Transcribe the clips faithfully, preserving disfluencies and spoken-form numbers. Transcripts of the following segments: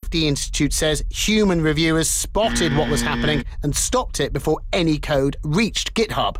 Safety Institute says human reviewers spotted what was happening and stopped it before any code reached GitHub.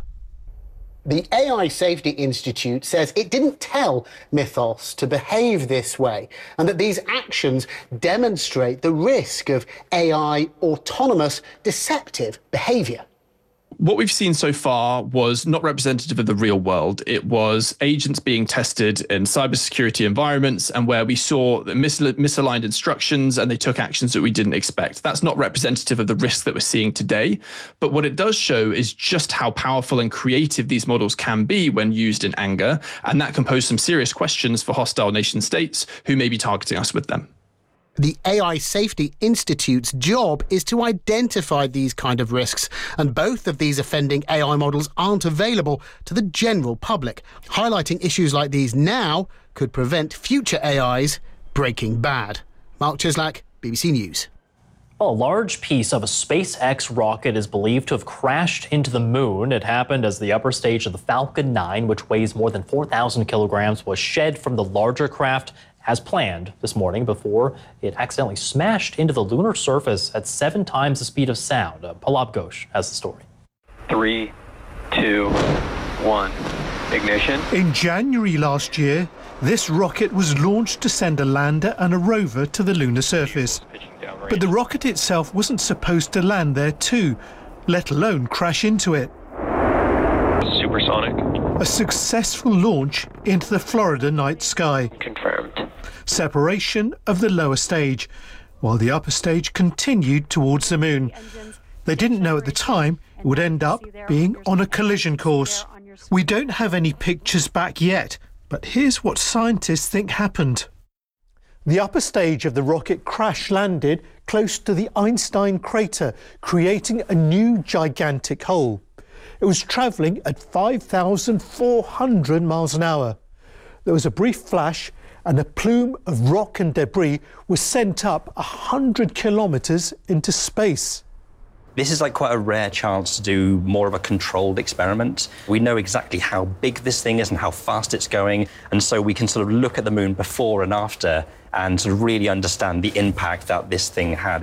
The A I Safety Institute says it didn't tell Mythos to behave this way and that these actions demonstrate the risk of A I autonomous deceptive behaviour. What we've seen so far was not representative of the real world. It was agents being tested in cybersecurity environments and where we saw mis- misaligned instructions and they took actions that we didn't expect. That's not representative of the risk that we're seeing today. But what it does show is just how powerful and creative these models can be when used in anger. And that can pose some serious questions for hostile nation states who may be targeting us with them. The A I Safety Institute's job is to identify these kind of risks, and both of these offending A I models aren't available to the general public. Highlighting issues like these now could prevent future A Is breaking bad. Mark Chislak, B B C News. Well, a large piece of a SpaceX rocket is believed to have crashed into the moon. It happened as the upper stage of the Falcon nine, which weighs more than four thousand kilograms, was shed from the larger craft as planned this morning before it accidentally smashed into the lunar surface at seven times the speed of sound. Uh, Palab Ghosh has the story. Three, two, one, ignition. In January last year, this rocket was launched to send a lander and a rover to the lunar surface. But the rocket itself wasn't supposed to land there too, let alone crash into it. Supersonic. A successful launch into the Florida night sky. Confirmed. Separation of the lower stage, while the upper stage continued towards the moon. They didn't know at the time it would end up being on a collision course. We don't have any pictures back yet, but here's what scientists think happened. The upper stage of the rocket crash-landed close to the Einstein crater, creating a new gigantic hole. It was travelling at five thousand four hundred miles an hour. There was a brief flash and a plume of rock and debris was sent up one hundred kilometres into space. This is like quite a rare chance to do more of a controlled experiment. We know exactly how big this thing is and how fast it's going, and so we can sort of look at the moon before and after and sort of really understand the impact that this thing had.